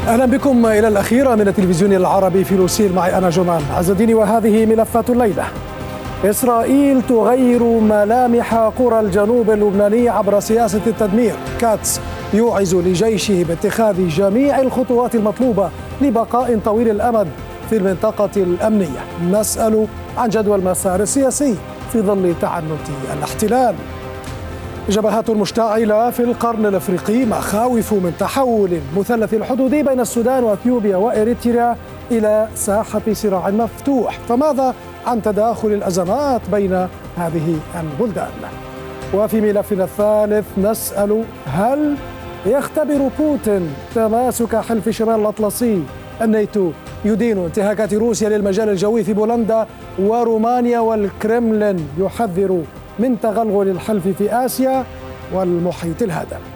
أهلا بكم إلى الأخيرة من التلفزيون العربي في لوسيل، معي أنا جمال عز الدين، وهذه ملفات الليلة. إسرائيل تغير ملامح قرى الجنوب اللبناني عبر سياسة التدمير. كاتس يوعز لجيشه باتخاذ جميع الخطوات المطلوبة لبقاء طويل الأمد في المنطقة الأمنية. نسأل عن جدوى المسار السياسي في ظل تعنت الاحتلال. جبهات مشتعلة في القرن الأفريقي، مخاوف من تحول المثلث الحدودي بين السودان وأثيوبيا وإريتريا إلى ساحة صراع مفتوح. فماذا عن تداخل الأزمات بين هذه البلدان؟ وفي ملفنا الثالث نسأل: هل يختبر بوتين تماسك حلف شمال الأطلسي؟ الناتو يدين انتهاكات روسيا للمجال الجوي في بولندا ورومانيا، والكرملين يحذر من تغلغل الحلف في آسيا والمحيط الهادئ.